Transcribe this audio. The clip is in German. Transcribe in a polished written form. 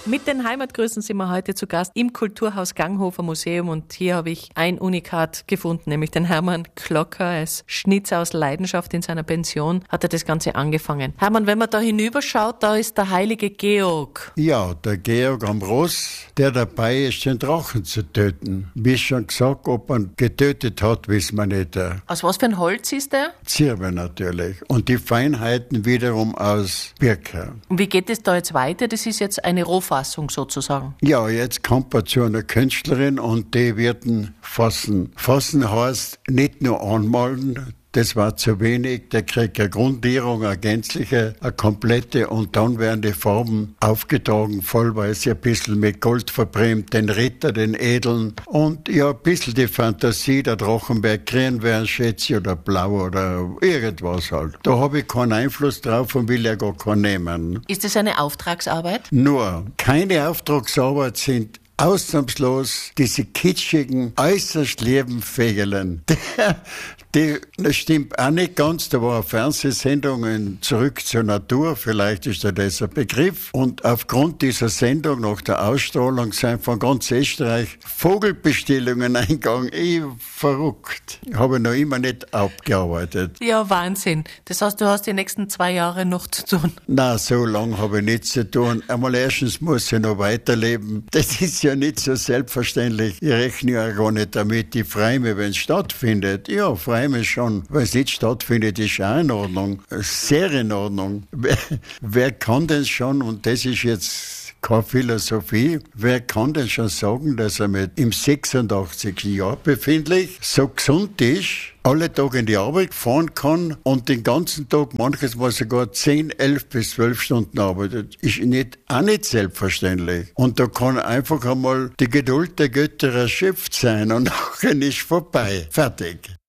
Mit den Heimatgrüßen sind wir heute zu Gast im Kulturhaus Ganghofer Museum und hier habe ich ein Unikat gefunden, nämlich den Hermann Klocker. Als Schnitzer aus Leidenschaft in seiner Pension hat er das Ganze angefangen. Hermann, wenn man da hinüberschaut, da ist der heilige Georg. Ja, der Georg am Ross, der dabei ist, den Drachen zu töten. Wie schon gesagt, ob man getötet hat, wissen wir nicht. Aus was für ein Holz ist der? Zirbe natürlich. Und die Feinheiten wiederum aus Birke. Und wie geht es da jetzt weiter? Das ist jetzt eine Rohfassung sozusagen. Ja, jetzt kommt er zu einer Künstlerin und die wird ihn fassen. Fassen heißt nicht nur anmalen, das war zu wenig, der kriegt eine Grundierung, eine gänzliche, eine komplette und dann werden die Farben aufgetragen, vollweise ein bisschen mit Gold verbrämt, den Ritter, den Edeln und ja, ein bisschen die Fantasie, der Drachenberg grün wäre, schätze ich, oder blau oder irgendwas halt. Da habe ich keinen Einfluss drauf und will ja gar keinen nehmen. Ist das eine Auftragsarbeit? Nur, keine Auftragsarbeit sind ausnahmslos diese kitschigen, äußerst lieben Fegelen. Das stimmt auch nicht ganz. Da war eine Fernsehsendung in Zurück zur Natur, vielleicht ist da das ein Begriff. Und aufgrund dieser Sendung, nach der Ausstrahlung, sind von ganz Österreich Vogelbestellungen eingegangen. Ich verrückt. Habe noch immer nicht abgearbeitet. Ja, Wahnsinn. Das heißt, du hast die nächsten 2 Jahre noch zu tun. Na, so lange habe ich nichts zu tun. Einmal erstens muss ich noch weiterleben. Das ist ja nicht so selbstverständlich. Ich rechne ja gar nicht damit. Ich freue mich, wenn es stattfindet. Ja, freue mich schon. Wenn es nicht stattfindet, ist auch in Ordnung. Sehr in Ordnung. Wer kann denn schon, und das ist jetzt keine Philosophie, wer kann denn schon sagen, dass er mit im 86. Jahr befindlich so gesund ist, alle Tage in die Arbeit fahren kann und den ganzen Tag, manches Mal sogar 10, 11 bis 12 Stunden arbeitet, ist auch nicht selbstverständlich. Und da kann einfach einmal die Geduld der Götter erschöpft sein und nachher ist vorbei. Fertig.